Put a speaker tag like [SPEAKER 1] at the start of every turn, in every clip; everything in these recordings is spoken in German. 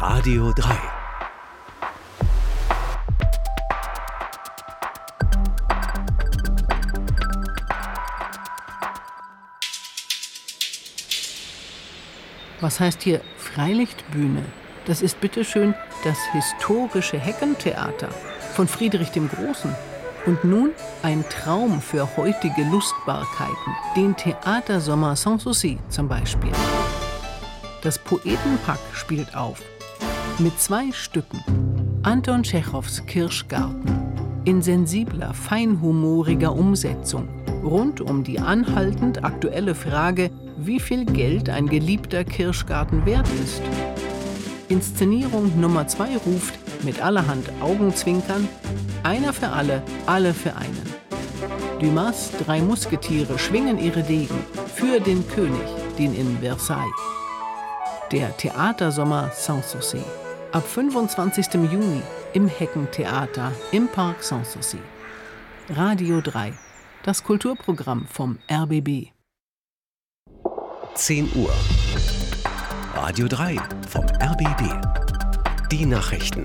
[SPEAKER 1] Radio 3.
[SPEAKER 2] Was heißt hier Freilichtbühne? Das ist bitteschön das historische Heckentheater von Friedrich dem Großen. Und nun ein Traum für heutige Lustbarkeiten, den Theatersommer Sanssouci zum Beispiel. Das Poetenpack spielt auf mit 2 Stücken. Anton Tschechows Kirschgarten in sensibler, feinhumoriger Umsetzung rund um die anhaltend aktuelle Frage, wie viel Geld ein geliebter Kirschgarten wert ist. Inszenierung Nummer 2 ruft mit allerhand Augenzwinkern: einer für alle für einen. Dumas 3 Musketiere schwingen ihre Degen für den König, den in Versailles. Der Theatersommer Sanssouci. Ab 25. Juni im Heckentheater im Park Sanssouci. Radio 3, das Kulturprogramm vom RBB.
[SPEAKER 1] 10 Uhr. Radio 3 vom RBB. Die Nachrichten.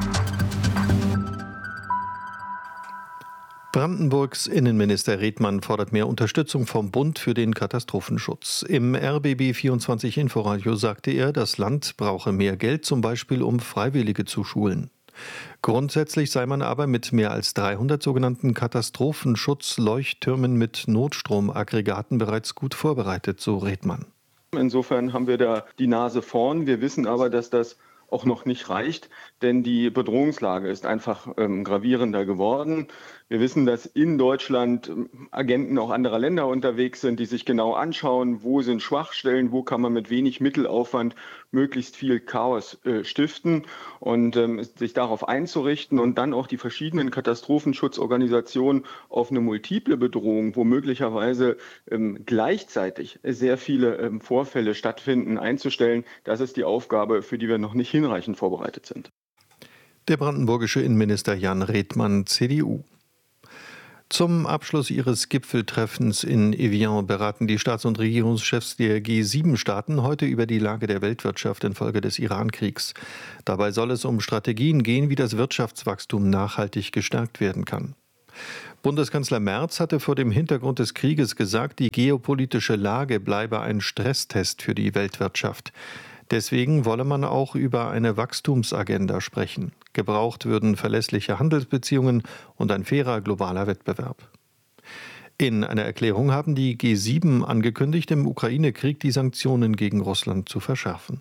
[SPEAKER 3] Brandenburgs Innenminister Redmann fordert mehr Unterstützung vom Bund für den Katastrophenschutz. Im RBB 24 Inforadio sagte er, das Land brauche mehr Geld, zum Beispiel um Freiwillige zu schulen. Grundsätzlich sei man aber mit mehr als 300 sogenannten Katastrophenschutzleuchttürmen mit Notstromaggregaten bereits gut vorbereitet, so Redmann.
[SPEAKER 4] Insofern haben wir da die Nase vorn. Wir wissen aber, dass das auch noch nicht reicht, denn die Bedrohungslage ist einfach gravierender geworden. Wir wissen, dass in Deutschland Agenten auch anderer Länder unterwegs sind, die sich genau anschauen, wo sind Schwachstellen, wo kann man mit wenig Mittelaufwand möglichst viel Chaos stiften und sich darauf einzurichten und dann auch die verschiedenen Katastrophenschutzorganisationen auf eine multiple Bedrohung, wo möglicherweise gleichzeitig sehr viele Vorfälle stattfinden, einzustellen. Das ist die Aufgabe, für die wir noch nicht hinreichend vorbereitet sind.
[SPEAKER 3] Der brandenburgische Innenminister Jan Redmann, CDU. Zum Abschluss ihres Gipfeltreffens in Evian beraten die Staats- und Regierungschefs der G7-Staaten heute über die Lage der Weltwirtschaft infolge des Iran-Kriegs. Dabei soll es um Strategien gehen, wie das Wirtschaftswachstum nachhaltig gestärkt werden kann. Bundeskanzler Merz hatte vor dem Hintergrund des Krieges gesagt, die geopolitische Lage bleibe ein Stresstest für die Weltwirtschaft. Deswegen wolle man auch über eine Wachstumsagenda sprechen. Gebraucht würden verlässliche Handelsbeziehungen und ein fairer globaler Wettbewerb. In einer Erklärung haben die G7 angekündigt, im Ukraine-Krieg die Sanktionen gegen Russland zu verschärfen.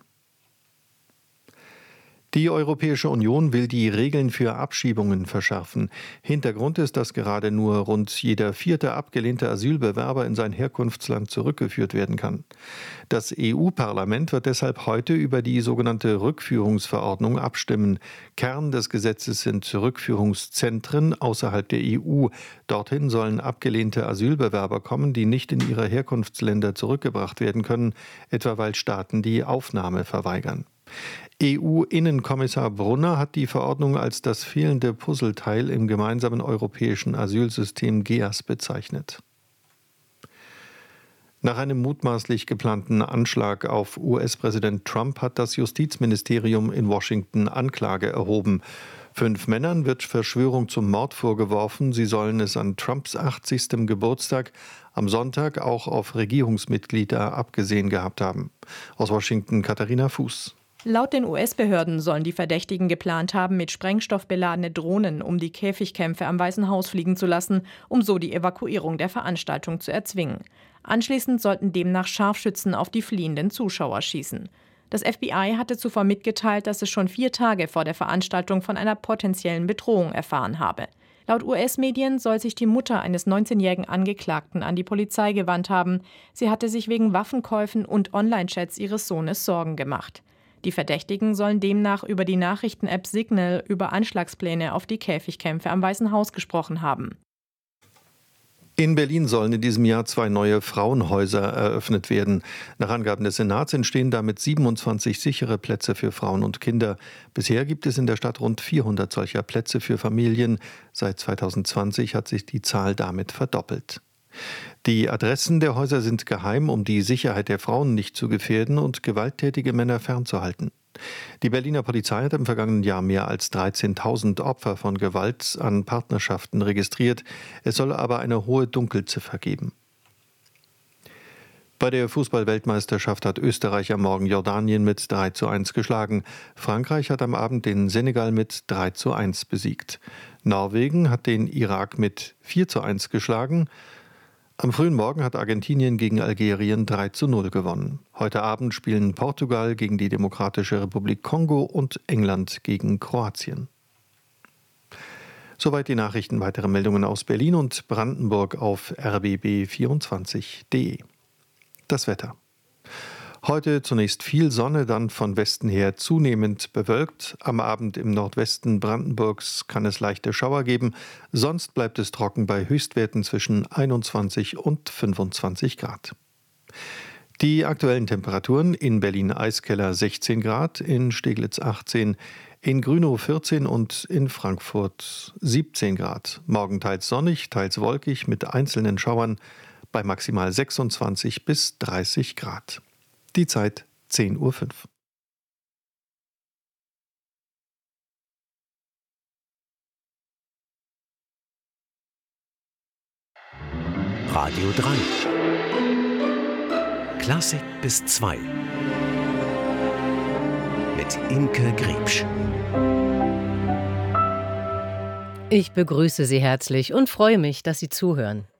[SPEAKER 3] Die Europäische Union will die Regeln für Abschiebungen verschärfen. Hintergrund ist, dass gerade nur rund jeder 4. abgelehnte Asylbewerber in sein Herkunftsland zurückgeführt werden kann. Das EU-Parlament wird deshalb heute über die sogenannte Rückführungsverordnung abstimmen. Kern des Gesetzes sind Rückführungszentren außerhalb der EU. Dorthin sollen abgelehnte Asylbewerber kommen, die nicht in ihre Herkunftsländer zurückgebracht werden können, etwa weil Staaten die Aufnahme verweigern. EU-Innenkommissar Brunner hat die Verordnung als das fehlende Puzzleteil im gemeinsamen europäischen Asylsystem GEAS bezeichnet. Nach einem mutmaßlich geplanten Anschlag auf US-Präsident Trump hat das Justizministerium in Washington Anklage erhoben. 5 Männern wird Verschwörung zum Mord vorgeworfen. Sie sollen es an Trumps 80. Geburtstag am Sonntag auch auf Regierungsmitglieder abgesehen gehabt haben. Aus Washington Katharina Fuß.
[SPEAKER 5] Laut den US-Behörden sollen die Verdächtigen geplant haben, mit Sprengstoff beladene Drohnen um die Käfigkämpfe am Weißen Haus fliegen zu lassen, um so die Evakuierung der Veranstaltung zu erzwingen. Anschließend sollten demnach Scharfschützen auf die fliehenden Zuschauer schießen. Das FBI hatte zuvor mitgeteilt, dass es schon 4 Tage vor der Veranstaltung von einer potenziellen Bedrohung erfahren habe. Laut US-Medien soll sich die Mutter eines 19-jährigen Angeklagten an die Polizei gewandt haben. Sie hatte sich wegen Waffenkäufen und Online-Chats ihres Sohnes Sorgen gemacht. Die Verdächtigen sollen demnach über die Nachrichten-App Signal über Anschlagspläne auf die Käfigkämpfe am Weißen Haus gesprochen haben.
[SPEAKER 3] In Berlin sollen in diesem Jahr 2 neue Frauenhäuser eröffnet werden. Nach Angaben des Senats entstehen damit 27 sichere Plätze für Frauen und Kinder. Bisher gibt es in der Stadt rund 400 solcher Plätze für Familien. Seit 2020 hat sich die Zahl damit verdoppelt. Die Adressen der Häuser sind geheim, um die Sicherheit der Frauen nicht zu gefährden und gewalttätige Männer fernzuhalten. Die Berliner Polizei hat im vergangenen Jahr mehr als 13.000 Opfer von Gewalt an Partnerschaften registriert. Es soll aber eine hohe Dunkelziffer geben. Bei der Fußball-Weltmeisterschaft hat Österreich am Morgen Jordanien mit 3:1 geschlagen. Frankreich hat am Abend den Senegal mit 3:1 besiegt. Norwegen hat den Irak mit 4:1 geschlagen. Am frühen Morgen hat Argentinien gegen Algerien 3:0 gewonnen. Heute Abend spielen Portugal gegen die Demokratische Republik Kongo und England gegen Kroatien. Soweit die Nachrichten. Weitere Meldungen aus Berlin und Brandenburg auf rbb24.de. Das Wetter. Heute zunächst viel Sonne, dann von Westen her zunehmend bewölkt. Am Abend im Nordwesten Brandenburgs kann es leichte Schauer geben. Sonst bleibt es trocken bei Höchstwerten zwischen 21 und 25 Grad. Die aktuellen Temperaturen: in Berlin Eiskeller 16 Grad, in Steglitz 18, in Grünow 14 und in Frankfurt 17 Grad. Morgen teils sonnig, teils wolkig mit einzelnen Schauern bei maximal 26 bis 30 Grad. Die Zeit 10:05 Uhr.
[SPEAKER 1] Radio 3. Klassik bis 2. Mit Imke Griebsch.
[SPEAKER 6] Ich begrüße Sie herzlich und freue mich, dass Sie zuhören.